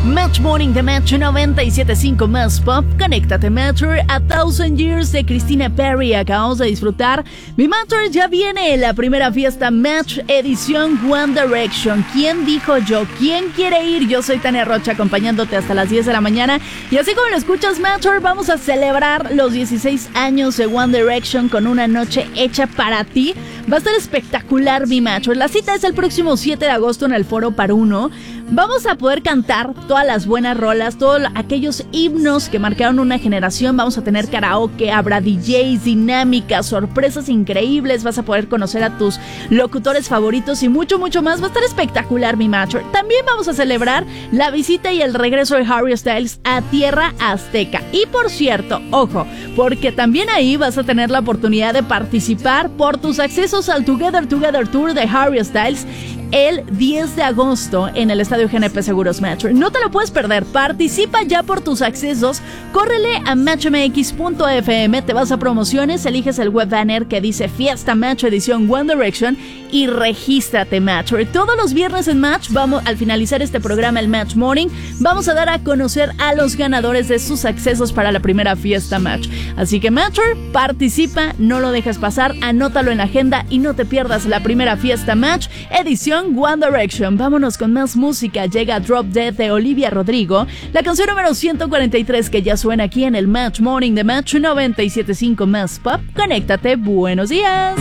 Match Morning de Match 97.5 más Pop. Conéctate Matter, A Thousand Years de Christina Perri. Acabamos de disfrutar. Mi Matter, ya viene la primera fiesta Match edición One Direction. ¿Quién dijo yo? ¿Quién quiere ir? Yo soy Tania Rocha, acompañándote hasta las 10 de la mañana. Y así como lo escuchas, Matter, vamos a celebrar los 16 años de One Direction con una noche hecha para ti. Va a estar espectacular, mi Matter. La cita es el próximo 7 de agosto en el Foro Paruno. Vamos a poder cantar todas las buenas rolas, todos aquellos himnos que marcaron una generación. Vamos a tener karaoke, habrá DJs, dinámicas, sorpresas increíbles. Vas a poder conocer a tus locutores favoritos y mucho, mucho más. Va a estar espectacular, mi Matter. También vamos a celebrar la visita y el regreso de Harry Styles a Tierra Azteca. Y por cierto, ojo, porque también ahí vas a tener la oportunidad de participar por tus accesos al Together Tour de Harry Styles el 10 de agosto en el Estadio GNP Seguros Match. No te lo puedes perder. Participa ya por tus accesos. Córrele a matchmx.fm, te vas a promociones, eliges el web banner que dice Fiesta Match edición One Direction y regístrate, Match. Todos los viernes en Match, al finalizar este programa, el Match Morning, vamos a dar a conocer a los ganadores de sus accesos para la primera fiesta Match. Así que Matcher, participa, no lo dejes pasar, anótalo en la agenda y no te pierdas la primera fiesta Match edición One Direction. Vámonos con más música. Llega Drop Dead de Olivia Rodrigo, la canción número 143 que ya suena aquí en el Match Morning de Match 97.5 más Pop. Conéctate, buenos días.